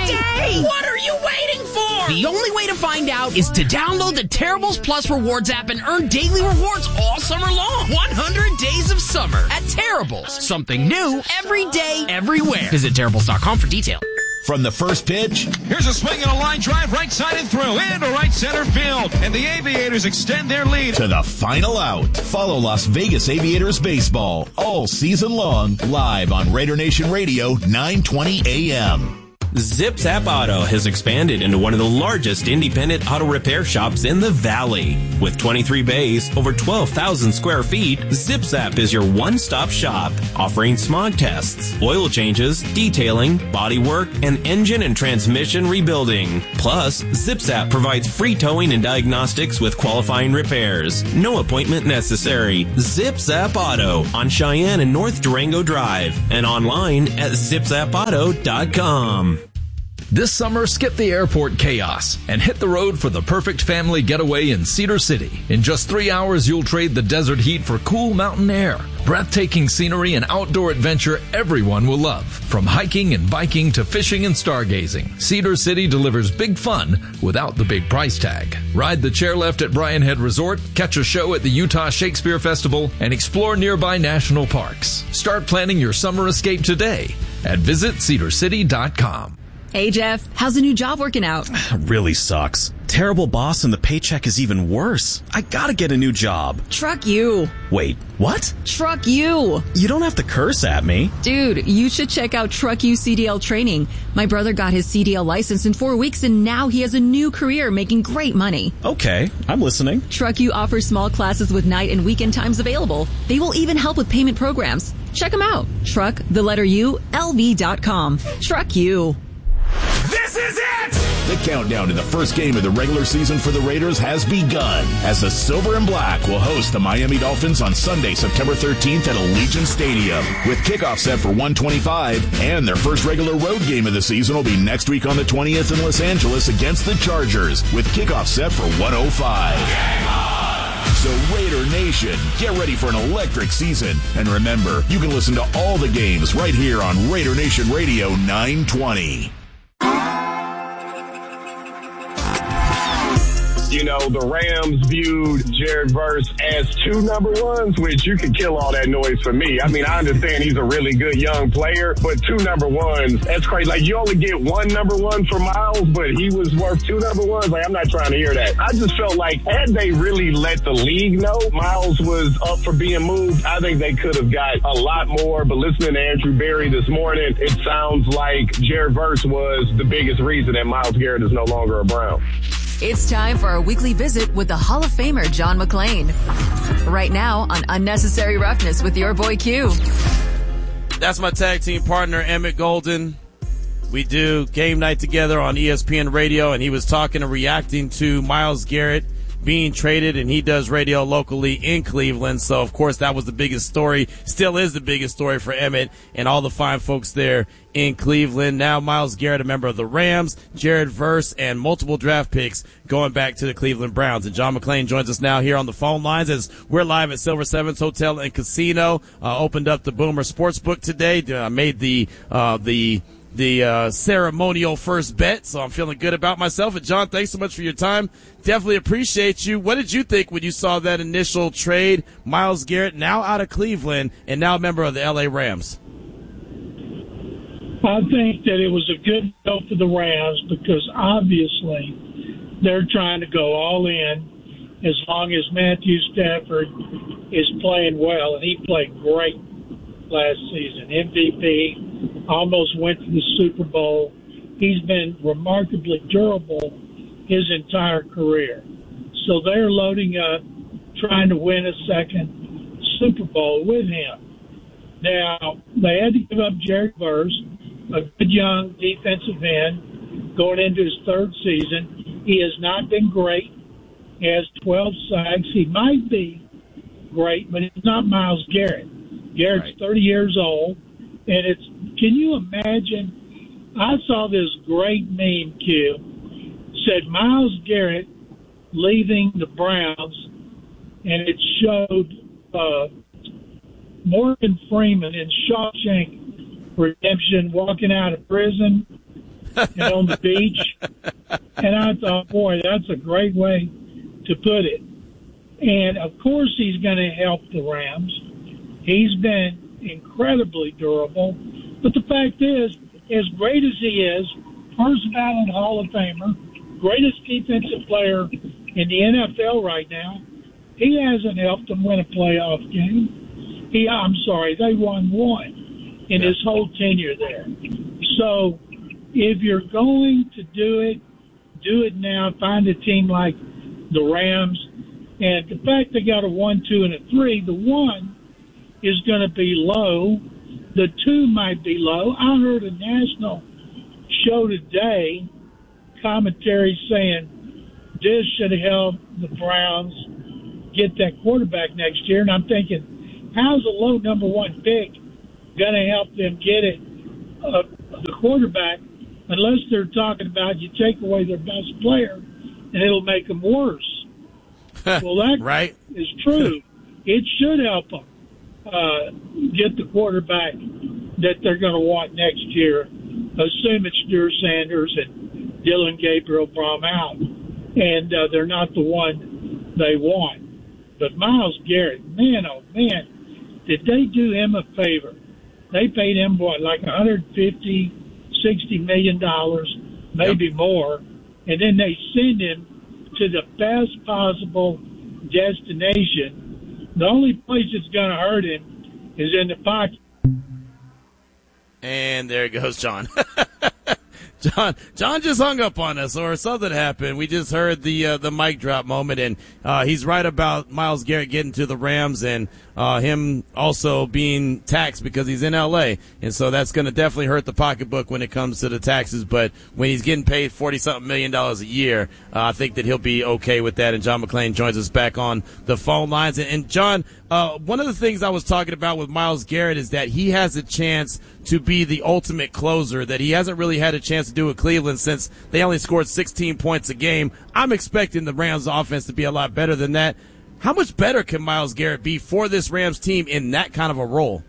free! What are you waiting for? The only way to find out is to download the Terribles Plus Rewards app and earn daily rewards all summer long. one hundred days of summer at Terribles. Something new every day, everywhere. Visit Terribles dot com for details. From the first pitch, here's a swing and a line drive right side and through into right center field, and the Aviators extend their lead to the final out. Follow Las Vegas Aviators baseball all season long, live on Raider Nation Radio, nine twenty A M. Zip Zap Auto has expanded into one of the largest independent auto repair shops in the Valley. With twenty-three bays, over twelve thousand square feet, Zip Zap is your one-stop shop, offering smog tests, oil changes, detailing, body work, and engine and transmission rebuilding. Plus, Zip Zap provides free towing and diagnostics with qualifying repairs. No appointment necessary. Zip Zap Auto on Cheyenne and North Durango Drive, and online at zip zap auto dot com. This summer, skip the airport chaos and hit the road for the perfect family getaway in Cedar City. In just three hours, you'll trade the desert heat for cool mountain air, breathtaking scenery, and outdoor adventure everyone will love. From hiking and biking to fishing and stargazing, Cedar City delivers big fun without the big price tag. Ride the chairlift at Bryan Head Resort, catch a show at the Utah Shakespeare Festival, and explore nearby national parks. Start planning your summer escape today at visit cedar city dot com. Hey, Jeff, how's the new job working out? Really sucks. Terrible boss and the paycheck is even worse. I gotta get a new job. Truck you. Wait, what? Truck you. You don't have to curse at me. Dude, you should check out Truck You C D L training. My brother got his C D L license in four weeks and now he has a new career making great money. Okay, I'm listening. Truck You offers small classes with night and weekend times available. They will even help with payment programs. Check them out. Truck, the letter U, L V dot com. Truck You. This is it! The countdown to the first game of the regular season for the Raiders has begun as the Silver and Black will host the Miami Dolphins on Sunday, September thirteenth at Allegiant Stadium. With kickoff set for one twenty-five, and their first regular road game of the season will be next week on the twentieth in Los Angeles against the Chargers, with kickoff set for one oh five. So Raider Nation, get ready for an electric season. And remember, you can listen to all the games right here on Raider Nation Radio nine twenty. You know, the Rams viewed Jared Verse as two number ones, which you can kill all that noise for me. I mean, I understand he's a really good young player, but two number ones, that's crazy. Like, you only get one number one for Miles, but he was worth two number ones. Like, I'm not trying to hear that. I just felt like, had they really let the league know Miles was up for being moved, I think they could have got a lot more. But listening to Andrew Berry this morning, it sounds like Jared Verse was the biggest reason that Myles Garrett is no longer a Brown. It's time for our weekly visit with the Hall of Famer, John McClain. Right now on Unnecessary Roughness with your boy Q. That's my tag team partner, Emmett Golden. We do game night together on E S P N Radio, and he was talking and reacting to Myles Garrett being traded, and he does radio locally in Cleveland. So, of course, that was the biggest story, still is the biggest story for Emmett and all the fine folks there in Cleveland. Now Myles Garrett, a member of the Rams, Jared Verse, and multiple draft picks going back to the Cleveland Browns. And John McClain joins us now here on the phone lines as we're live at Silver Sevens Hotel and Casino. Uh, opened up the Boomer Sportsbook today. Uh, made the uh, the the uh, ceremonial first bet, so I'm feeling good about myself. And John, thanks so much for your time. Definitely appreciate you. What did you think when you saw that initial trade? Myles Garrett now out of Cleveland and now a member of the L A Rams. I think that it was a good deal for the Rams because obviously they're trying to go all in as long as Matthew Stafford is playing well, and he played great last season. M V P, almost went to the Super Bowl. He's been remarkably durable his entire career. So they're loading up, trying to win a second Super Bowl with him. Now, they had to give up Jared Verse, a good young defensive end, going into his third season. He has not been great. He has twelve sacks. He might be great, but he's not Myles Garrett. Garrett's right. thirty years old, and it's, can you imagine, I saw this great meme, Q, said Myles Garrett leaving the Browns, and it showed uh, Morgan Freeman in Shawshank Redemption walking out of prison, and on the beach. And I thought, boy, that's a great way to put it. And, of course, he's going to help the Rams. He's been incredibly durable. But the fact is, as great as he is, first ballot Hall of Famer, greatest defensive player in the N F L right now, he hasn't helped them win a playoff game. He, I'm sorry, they won one in his whole tenure there. So if you're going to do it, do it now. Find a team like the Rams. And the fact they got a one, two, and a three, the one is going to be low. The two might be low. I heard a national show today, commentary saying this should help the Browns get that quarterback next year. And I'm thinking, how's a low number one pick going to help them get it, uh, the quarterback, unless they're talking about you take away their best player and it'll make them worse. Well, that right. is true. It should help them uh, get the quarterback that they're going to want next year. Assume it's Drew Sanders and Dylan Gabriel Brom out, and uh, they're not the one they want. But Myles Garrett, man, oh man, did they do him a favor? They paid him, what, like one hundred fifty, sixty million dollars, maybe yep. more, and then they send him to the best possible destination. The only place it's going to hurt him is in the pocket. And there goes John. John, John just hung up on us, or something happened. We just heard the uh, the mic drop moment, and uh, he's right about Myles Garrett getting to the Rams and uh, him also being taxed because he's in L A, and so that's going to definitely hurt the pocketbook when it comes to the taxes. But when he's getting paid forty something million dollars a year, uh, I think that he'll be okay with that. And John McClain joins us back on the phone lines. And, and John, uh, one of the things I was talking about with Myles Garrett is that he has a chance to be the ultimate closer that he hasn't really had a chance to do with Cleveland since they only scored sixteen points a game. I'm expecting the Rams offense to be a lot better than that. How much better can Myles Garrett be for this Rams team in that kind of a role?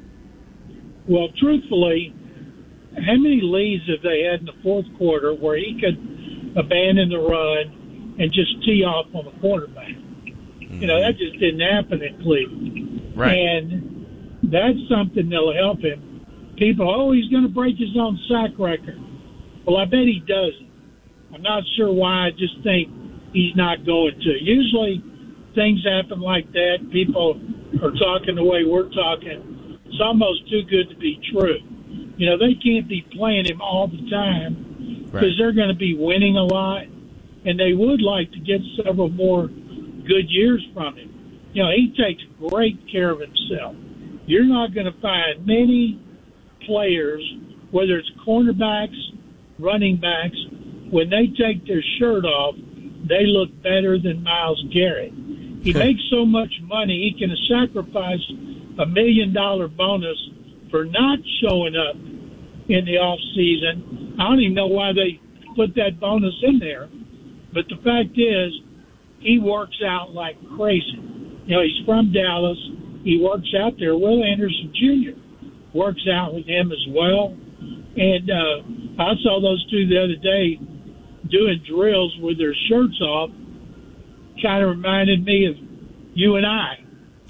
Well, truthfully, how many leads have they had in the fourth quarter where he could abandon the run and just tee off on the quarterback? Mm-hmm. You know, that just didn't happen in Cleveland. Right. And that's something that'll help him. People, oh, he's going to break his own sack record. Well, I bet he doesn't. I'm not sure why. I just think he's not going to. Usually things happen like that. People are talking the way we're talking. It's almost too good to be true. You know, they can't be playing him all the time because right. they're going to be winning a lot, and they would like to get several more good years from him. You know, he takes great care of himself. You're not going to find many players, whether it's cornerbacks, running backs, when they take their shirt off, they look better than Myles Garrett. He makes so much money, he can sacrifice a million dollar bonus for not showing up in the off season. I don't even know why they put that bonus in there. But the fact is, he works out like crazy. You know, he's from Dallas. He works out there. Will Anderson Junior works out with him as well. And uh, I saw those two the other day doing drills with their shirts off. Kind of reminded me of you and I.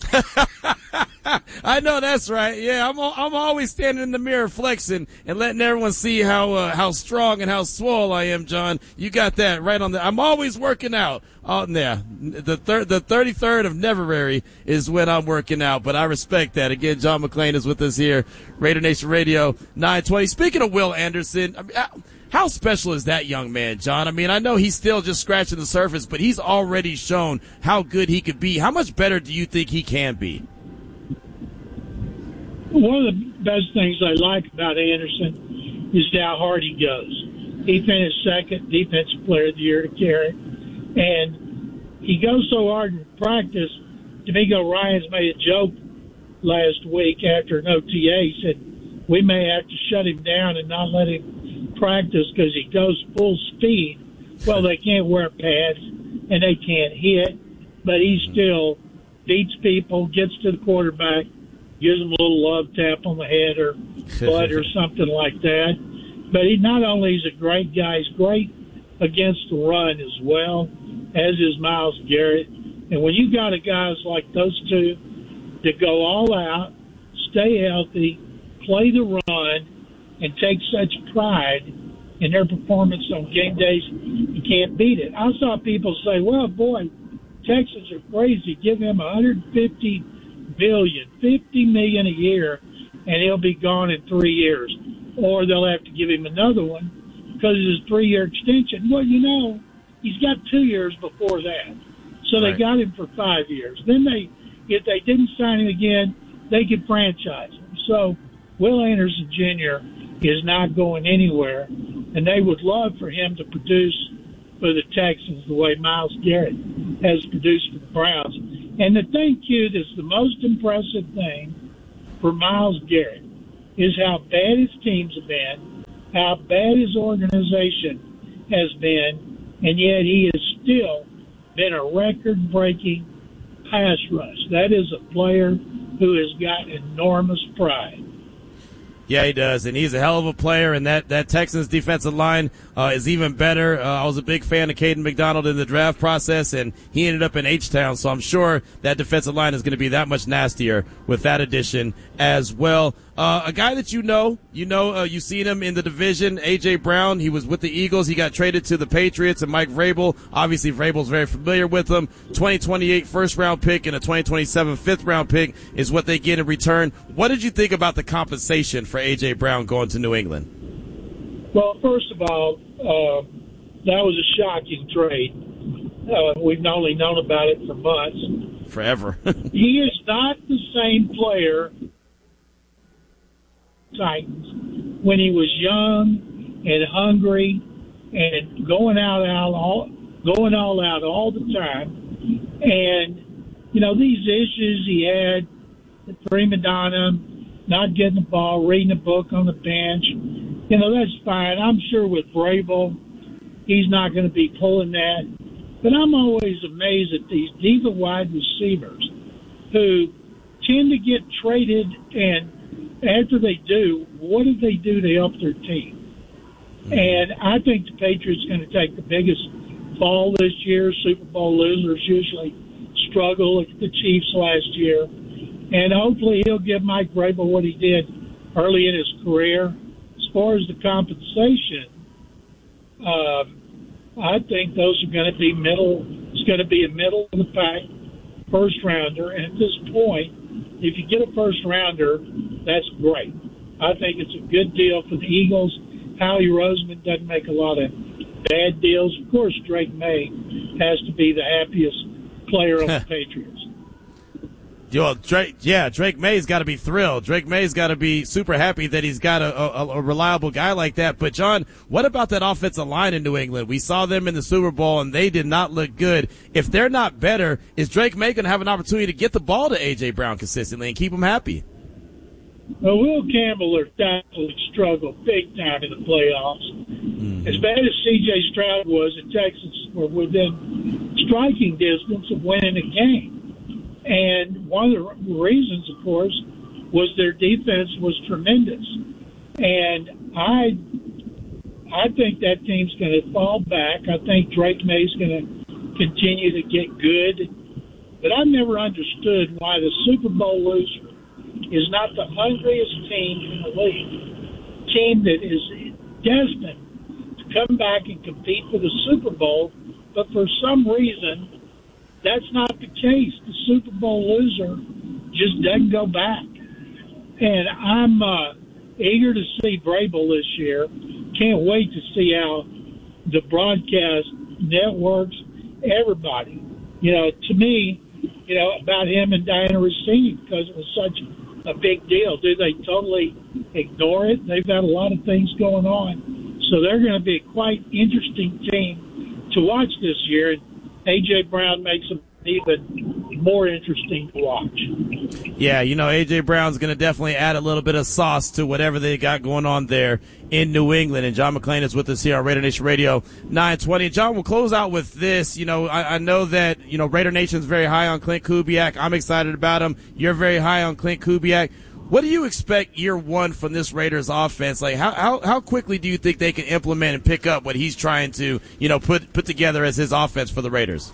I know that's right. Yeah, I'm I'm always standing in the mirror flexing and letting everyone see how uh, how strong and how swole I am, John. You got that right on the. I'm always working out out there. The third, the thirty-third of February is when I'm working out, but I respect that. Again, John McClain is with us here, Raider Nation Radio nine twenty. Speaking of Will Anderson, I mean, I, how special is that young man, John? I mean, I know he's still just scratching the surface, but he's already shown how good he could be. How much better do you think he can be? One of the best things I like about Anderson is how hard he goes. He finished second Defensive Player of the Year to Garrett, and he goes so hard in practice. D'Amico Ryans made a joke last week after an O T A. He said, we may have to shut him down and not let him practice because he goes full speed. Well, they can't wear pads, and they can't hit, but he still beats people, gets to the quarterback, gives him a little love tap on the head or butt or something like that. But he not only is a great guy, he's great against the run as well, as is Myles Garrett. And when you got a guys like those two that go all out, stay healthy, play the run, and take such pride in their performance on game days, you can't beat it. I saw people say, well, boy, Texans are crazy. Give him one hundred fifty billion dollars, fifty million dollars a year, and he'll be gone in three years. Or they'll have to give him another one because of his three-year extension. Well, you know, he's got two years before that. So they Right. got him for five years. Then they, if they didn't sign him again, they could franchise him. So Will Anderson Junior is not going anywhere, and they would love for him to produce for the Texans the way Myles Garrett has produced for the Browns. And the thing, Q, that's the most impressive thing for Myles Garrett is how bad his teams have been, how bad his organization has been, and yet he has still been a record-breaking pass rush. That is a player who has got enormous pride. Yeah, he does, and he's a hell of a player, and that, that Texans defensive line uh, is even better. Uh, I was a big fan of Caden McDonald in the draft process, and he ended up in H-Town, so I'm sure that defensive line is going to be that much nastier with that addition as well. Uh, a guy that you know, you know, uh, you've seen him in the division, A J. Brown. He was with the Eagles. He got traded to the Patriots, and Mike Vrabel. Obviously, Vrabel's very familiar with him. twenty twenty-eight first-round pick and a twenty twenty-seven fifth-round pick is what they get in return. What did you think about the compensation for A J. Brown going to New England? Well, first of all, uh, that was a shocking trade. Uh, we've only known about it for months. Forever. He is not the same player Titans when he was young and hungry and going out, out all going all out all the time. And you know, these issues he had, the prima donna, not getting the ball, reading a book on the bench, you know, that's fine. I'm sure with Vrabel, he's not going to be pulling that. But I'm always amazed at these diva wide receivers who tend to get traded, and after they do, what do they do to help their team? And I think the Patriots are going to take the biggest fall this year. Super Bowl losers usually struggle. Look at the Chiefs last year. And hopefully he'll give Mike Vrabel what he did early in his career. As far as the compensation, uh, I think those are going to be middle. It's going to be a middle of the pack first rounder. And at this point, if you get a first rounder, that's great. I think it's a good deal for the Eagles. Howie Roseman doesn't make a lot of bad deals. Of course, Drake May has to be the happiest player on the Patriots. Yo, Drake, yeah, Drake May's got to be thrilled. Drake May's got to be super happy that he's got a, a, a reliable guy like that. But, John, what about that offensive line in New England? We saw them in the Super Bowl, and they did not look good. If they're not better, is Drake May going to have an opportunity to get the ball to A J. Brown consistently and keep him happy? Well, Will Campbell or definitely struggled big time in the playoffs. Mm-hmm. As bad as C J. Stroud was, the Texans were within striking distance of winning a game. And one of the reasons, of course, was their defense was tremendous. And I I think that team's going to fall back. I think Drake May's going to continue to get good. But I've never understood why the Super Bowl loser is not the hungriest team in the league. Team that is destined to come back and compete for the Super Bowl, but for some reason, that's not the case. The Super Bowl loser just doesn't go back. And I'm uh, eager to see Vrabel this year. Can't wait to see how the broadcast networks, everybody, you know, to me, you know, about him and Diana Rossini, because it was such a big deal. Do they totally ignore it? They've got a lot of things going on. So they're going to be a quite interesting team to watch this year. And A J. Brown makes them even more interesting to watch. Yeah, you know, A J. Brown's going to definitely add a little bit of sauce to whatever they got going on there in New England. And John McClain is with us here on Raider Nation Radio nine twenty. John, we'll close out with this. You know, I, I know that, you know, Raider Nation's very high on Clint Kubiak. I'm excited about him. You're very high on Clint Kubiak. What do you expect year one from this Raiders offense? Like, how, how, how quickly do you think they can implement and pick up what he's trying to, you know, put, put together as his offense for the Raiders?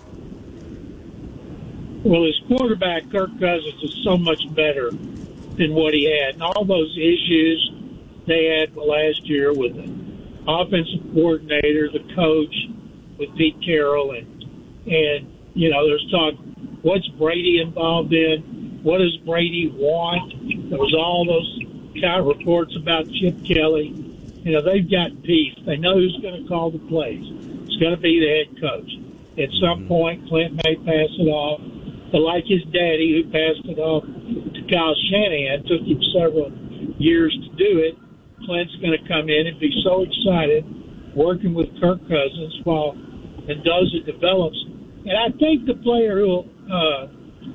Well, his quarterback, Kirk Cousins, is so much better than what he had. And all those issues they had last year with the offensive coordinator, the coach, with Pete Carroll, and, and you know, there's talk, what's Brady involved in? What does Brady want? There was all those kind of reports about Chip Kelly. You know, they've got peace. They know who's going to call the plays. It's going to be the head coach. At some point, Clint may pass it off. But like his daddy, who passed it off to Kyle Shanahan, took him several years to do it, Clint's going to come in and be so excited working with Kirk Cousins while Mendoza develops. And I think the player who uh,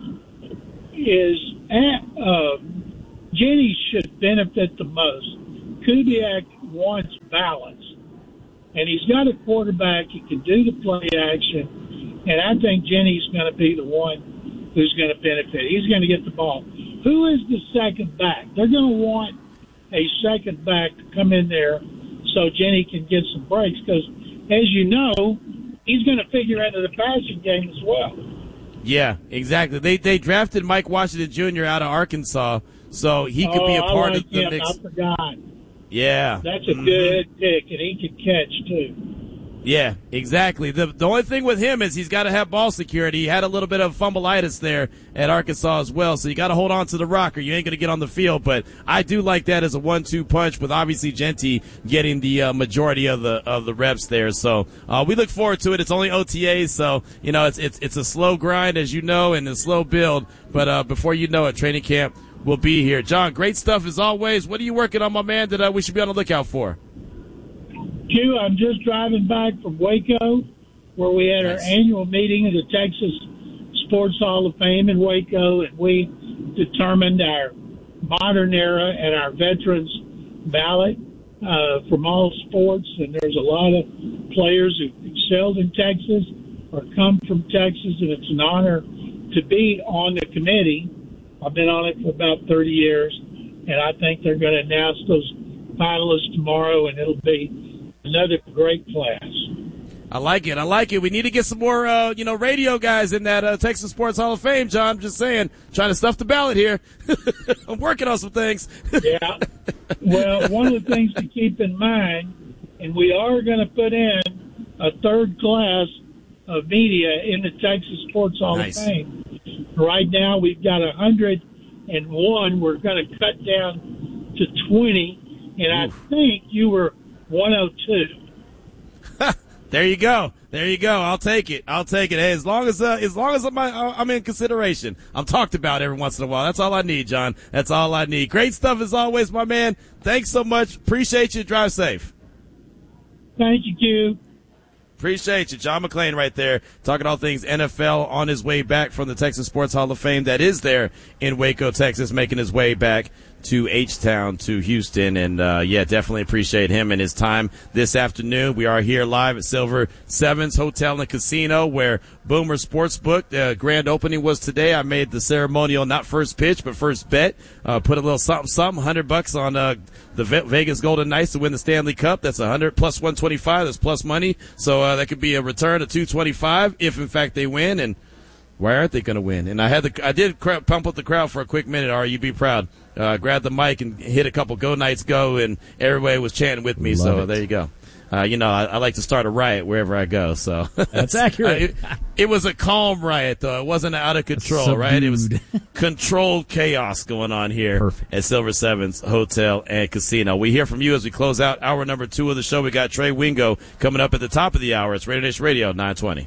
is at uh, Jenny should benefit the most. Kubiak wants balance, and he's got a quarterback who can do the play action, and I think Jenny's going to be the one who's going to benefit. He's going to get the ball. Who is the second back? They're going to want a second back to come in there so Jenny can get some breaks because, as you know, he's going to figure into the passing game as well. Yeah, exactly. They they drafted Mike Washington Junior out of Arkansas, so he could oh, be a part I like of the him. mix. I forgot. Yeah. That's a mm-hmm. good pick, and he can catch, too. Yeah, exactly. The the only thing with him is he's got to have ball security. He had a little bit of fumbleitis there at Arkansas as well, so you got to hold on to the rock or you ain't going to get on the field. But I do like that as a one two punch with obviously Genty getting the uh, majority of the of the reps there. So uh, we look forward to it. It's only O T As, so you know it's it's it's a slow grind, as you know, and a slow build. But uh, before you know it, training camp will be here. John, great stuff as always. What are you working on, my man, that uh, we should be on the lookout for? Q, I'm just driving back from Waco, where we had nice. our annual meeting of the Texas Sports Hall of Fame in Waco, and we determined our modern era and our veterans ballot uh, from all sports. And there's a lot of players who excelled in Texas or come from Texas, and it's an honor to be on the committee. I've been on it for about thirty years, and I think they're going to announce those finalists tomorrow, and it'll be another great class. I like it. I like it. We need to get some more, uh, you know, radio guys in that uh, Texas Sports Hall of Fame, John. I'm just saying, trying to stuff the ballot here. I'm working on some things. Yeah. Well, one of the things to keep in mind, and we are going to put in a third class of media in the Texas Sports Hall nice. of Fame. Right now, we've got one hundred one. We're going to cut down to twenty, and Oof. I think you were one oh two. There you go. There you go. I'll take it. I'll take it. Hey, as long as uh, as long as I'm, I'm in consideration, I'm talked about every once in a while. That's all I need, John. That's all I need. Great stuff as always, my man. Thanks so much. Appreciate you. Drive safe. Thank you, Q. Appreciate you. John McClain right there talking all things N F L on his way back from the Texas Sports Hall of Fame that is there in Waco, Texas, making his way back to H-Town, to Houston. And, uh, yeah, definitely appreciate him and his time this afternoon. We are here live at Silver Sevens Hotel and Casino, where Boomer Sportsbook, the uh, grand opening was today. I made the ceremonial, not first pitch, but first bet. Uh, put a little something, something, one hundred bucks on uh, the Vegas Golden Knights to win the Stanley Cup. That's one hundred plus one twenty-five. That's plus money. So uh, that could be a return of two twenty-five if, in fact, they win. And why aren't they going to win? And I had the, I did cr- pump up the crowd for a quick minute. Are you be proud? Uh, grabbed the mic and hit a couple "Go Knights Go," and everybody was chanting with me. Love so it. There you go. Uh, you know, I, I like to start a riot wherever I go. So that's accurate. uh, it, it was a calm riot, though. It wasn't out of control, Subdued. right? It was controlled chaos going on here Perfect. at Silver Sevens Hotel and Casino. We hear from you as we close out hour number two of the show. We got Trey Wingo coming up at the top of the hour. It's Raider Nation Radio nine twenty.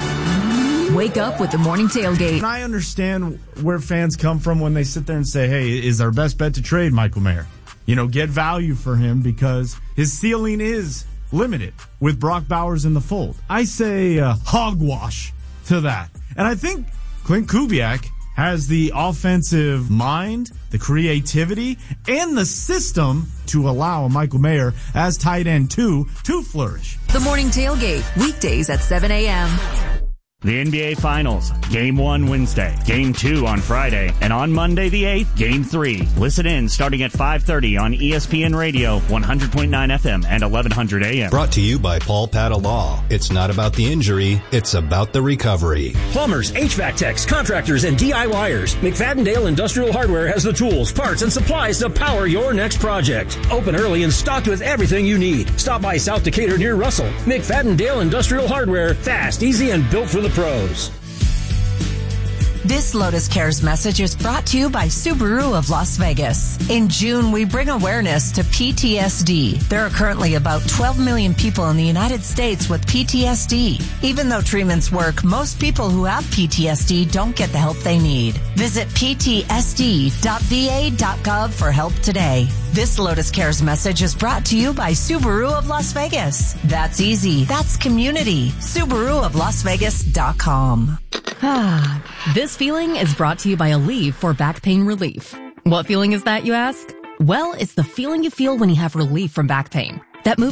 Wake up with the morning tailgate. And I understand where fans come from when they sit there and say, hey, is our best bet to trade Michael Mayer? You know, get value for him because his ceiling is limited with Brock Bowers in the fold. I say uh, hogwash to that. And I think Clint Kubiak has the offensive mind, the creativity, and the system to allow Michael Mayer as tight end two to flourish. The morning tailgate, weekdays at seven a.m. The N B A Finals, Game one Wednesday, Game two on Friday, and on Monday the eighth, Game three. Listen in starting at five thirty on E S P N Radio, one hundred point nine F M and eleven hundred A M. Brought to you by Paul Pata Law. It's not about the injury, it's about the recovery. Plumbers, H V A C techs, contractors, and DIYers. McFadden-Dale Industrial Hardware has the tools, parts, and supplies to power your next project. Open early and stocked with everything you need. Stop by South Decatur near Russell. McFadden-Dale Industrial Hardware. Fast, easy, and built for the pros. This Lotus Cares message is brought to you by Subaru of Las Vegas. In June, we bring awareness to P T S D. There are currently about twelve million people in the United States with P T S D. Even though treatments work, most people who have P T S D don't get the help they need. Visit P T S D dot V A dot gov for help today. This Lotus Cares message is brought to you by Subaru of Las Vegas. That's easy. That's community. Subaru of Las Vegas dot com. Ah, this feeling is brought to you by Aleve for back pain relief. What feeling is that, you ask? Well, it's the feeling you feel when you have relief from back pain. That moves